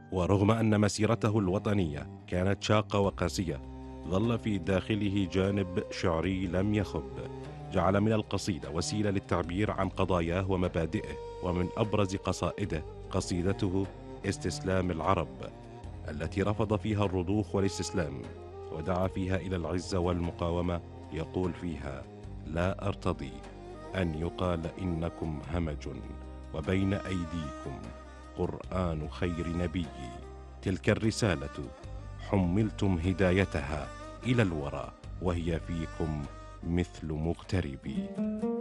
ورغم أن مسيرته الوطنية كانت شاقة وقاسية، ظل في داخله جانب شعري لم يخب، جعل من القصيدة وسيلة للتعبير عن قضاياه ومبادئه. ومن أبرز قصائده قصيدته استسلام العرب، التي رفض فيها الرضوخ والاستسلام، ودعا فيها إلى العزة والمقاومة. يقول فيها: لا أرتضي أن يقال إنكم همج، وبين أيديكم قرآن خير نبي. تلك الرسالة حملتم هدايتها إلى الورى، وهي فيكم مثل مغتربي.